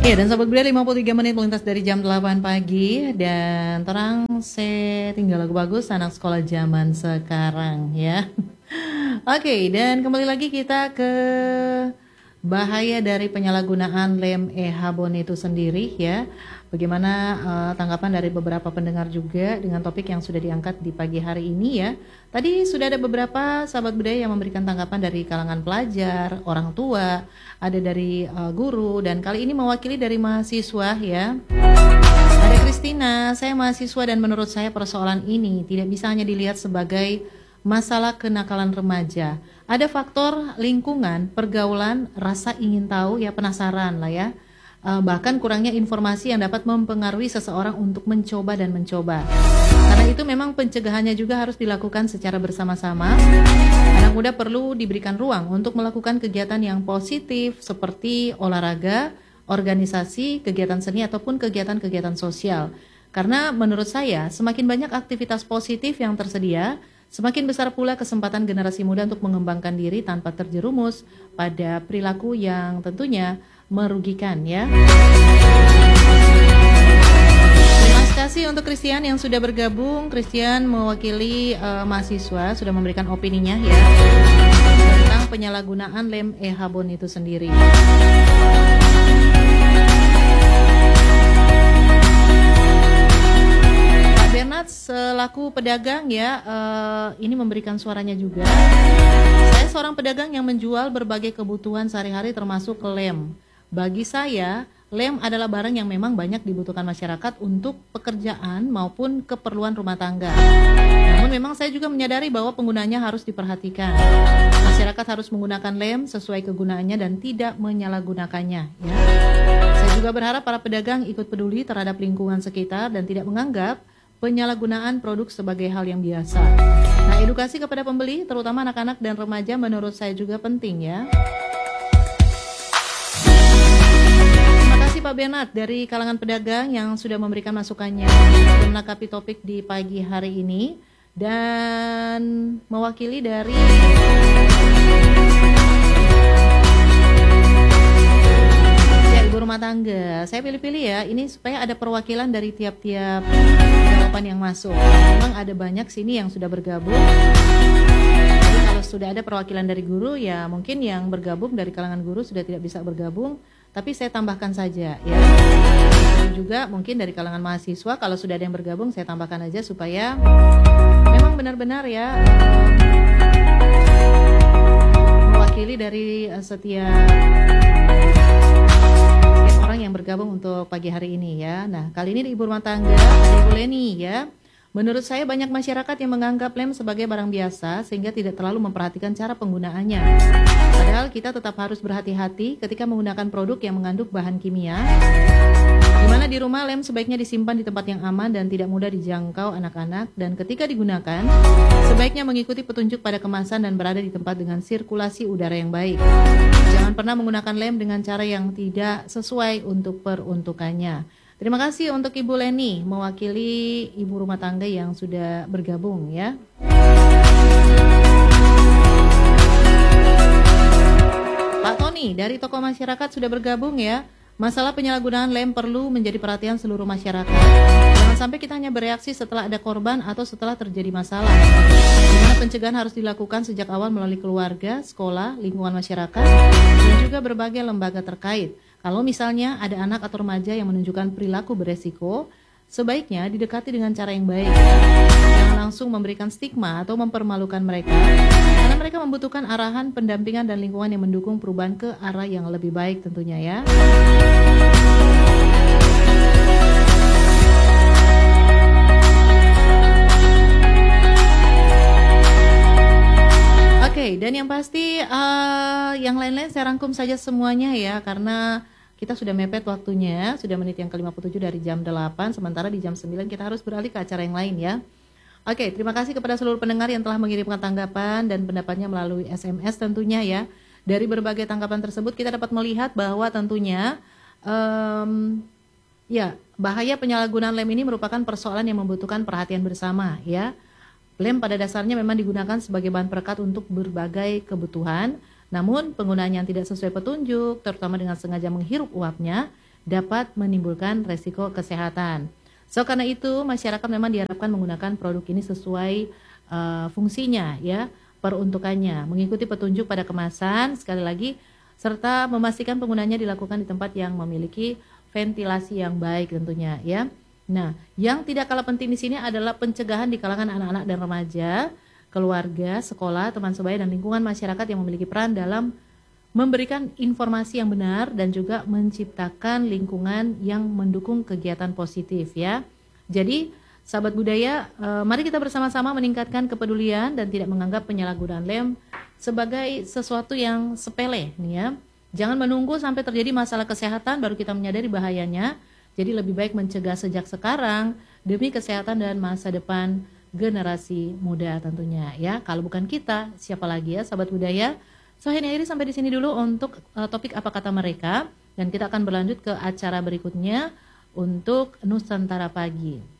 Ya, dan Sobat Budaya 53 menit melintas dari jam 8 pagi. Dan terang saya tinggal lagu bagus anak sekolah zaman sekarang ya. Oke, dan kembali lagi kita ke bahaya dari penyalahgunaan lem e-habon itu sendiri ya. Bagaimana tanggapan dari beberapa pendengar juga dengan topik yang sudah diangkat di pagi hari ini ya. Tadi sudah ada beberapa sahabat budaya yang memberikan tanggapan dari kalangan pelajar, orang tua, ada dari guru, dan kali ini mewakili dari mahasiswa ya. Ada Kristina, saya mahasiswa dan menurut saya persoalan ini tidak bisa hanya dilihat sebagai masalah kenakalan remaja. Ada faktor lingkungan, pergaulan, rasa ingin tahu ya, penasaran lah ya. Bahkan kurangnya informasi yang dapat mempengaruhi seseorang untuk mencoba dan mencoba. Karena itu memang pencegahannya juga harus dilakukan secara bersama-sama. Anak muda perlu diberikan ruang untuk melakukan kegiatan yang positif seperti olahraga, organisasi, kegiatan seni ataupun kegiatan-kegiatan sosial. Karena menurut saya semakin banyak aktivitas positif yang tersedia, semakin besar pula kesempatan generasi muda untuk mengembangkan diri tanpa terjerumus pada perilaku yang tentunya merugikan ya. Terima kasih untuk Christian yang sudah bergabung. Christian mewakili mahasiswa sudah memberikan opininya ya tentang penyalahgunaan lem e-habon itu sendiri. Pak Bernard selaku pedagang ya, ini memberikan suaranya juga. Saya seorang pedagang yang menjual berbagai kebutuhan sehari-hari termasuk lem. Bagi saya, lem adalah barang yang memang banyak dibutuhkan masyarakat untuk pekerjaan maupun keperluan rumah tangga. Namun memang saya juga menyadari bahwa penggunanya harus diperhatikan. Masyarakat harus menggunakan lem sesuai kegunaannya dan tidak menyalahgunakannya. Ya. Saya juga berharap para pedagang ikut peduli terhadap lingkungan sekitar dan tidak menganggap penyalahgunaan produk sebagai hal yang biasa. Nah, edukasi kepada pembeli, terutama anak-anak dan remaja menurut saya juga penting ya. Pak Bernard dari kalangan pedagang yang sudah memberikan masukannya dan melengkapi topik di pagi hari ini, dan mewakili dari ya, ibu rumah tangga. Saya pilih-pilih ya ini supaya ada perwakilan dari tiap-tiap jawaban yang masuk. Memang ada banyak sini yang sudah bergabung. Jadi kalau sudah ada perwakilan dari guru ya mungkin yang bergabung dari kalangan guru sudah tidak bisa bergabung. Tapi saya tambahkan saja ya. Dan juga mungkin dari kalangan mahasiswa kalau sudah ada yang bergabung saya tambahkan aja supaya memang benar-benar ya mewakili dari setiap orang yang bergabung untuk pagi hari ini ya. Nah, kali ini di ibu rumah tangga ada Ibu Leni ya. Menurut saya banyak masyarakat yang menganggap lem sebagai barang biasa sehingga tidak terlalu memperhatikan cara penggunaannya. Padahal kita tetap harus berhati-hati ketika menggunakan produk yang mengandung bahan kimia. Di mana di rumah lem sebaiknya disimpan di tempat yang aman dan tidak mudah dijangkau anak-anak, dan ketika digunakan sebaiknya mengikuti petunjuk pada kemasan dan berada di tempat dengan sirkulasi udara yang baik. Jangan pernah menggunakan lem dengan cara yang tidak sesuai untuk peruntukannya. Terima kasih untuk Ibu Leni mewakili ibu rumah tangga yang sudah bergabung ya. Pak Tony dari Tokoh Masyarakat sudah bergabung ya. Masalah penyalahgunaan lem perlu menjadi perhatian seluruh masyarakat. Jangan sampai kita hanya bereaksi setelah ada korban atau setelah terjadi masalah. Dimana pencegahan harus dilakukan sejak awal melalui keluarga, sekolah, lingkungan masyarakat, dan juga berbagai lembaga terkait. Kalau misalnya ada anak atau remaja yang menunjukkan perilaku beresiko, sebaiknya didekati dengan cara yang baik. Jangan langsung memberikan stigma atau mempermalukan mereka, karena mereka membutuhkan arahan, pendampingan, dan lingkungan yang mendukung perubahan ke arah yang lebih baik tentunya ya. Oke, dan yang pasti yang lain-lain saya rangkum saja semuanya ya, karena kita sudah mepet waktunya, sudah menit yang ke-57 dari jam 8, sementara di jam 9 kita harus beralih ke acara yang lain ya. Oke, terima kasih kepada seluruh pendengar yang telah mengirimkan tanggapan dan pendapatnya melalui SMS tentunya ya. Dari berbagai tanggapan tersebut kita dapat melihat bahwa tentunya ya, bahaya penyalahgunaan lem ini merupakan persoalan yang membutuhkan perhatian bersama ya. Lem pada dasarnya memang digunakan sebagai bahan perekat untuk berbagai kebutuhan. Namun penggunaan yang tidak sesuai petunjuk, terutama dengan sengaja menghirup uapnya, dapat menimbulkan resiko kesehatan. So karena itu masyarakat memang diharapkan menggunakan produk ini sesuai fungsinya ya, peruntukannya, mengikuti petunjuk pada kemasan sekali lagi, serta memastikan penggunanya dilakukan di tempat yang memiliki ventilasi yang baik tentunya ya. Nah, yang tidak kalah penting di sini adalah pencegahan di kalangan anak-anak dan remaja, keluarga, sekolah, teman sebaya dan lingkungan masyarakat yang memiliki peran dalam memberikan informasi yang benar dan juga menciptakan lingkungan yang mendukung kegiatan positif ya. Jadi, sahabat budaya, mari kita bersama-sama meningkatkan kepedulian dan tidak menganggap penyalahgunaan lem sebagai sesuatu yang sepele nih ya. Jangan menunggu sampai terjadi masalah kesehatan baru kita menyadari bahayanya. Jadi lebih baik mencegah sejak sekarang demi kesehatan dan masa depan generasi muda tentunya ya. Kalau bukan kita, siapa lagi ya sahabat budaya? So ini akhirnya sampai di sini dulu untuk topik apa kata mereka, dan kita akan berlanjut ke acara berikutnya untuk Nusantara Pagi.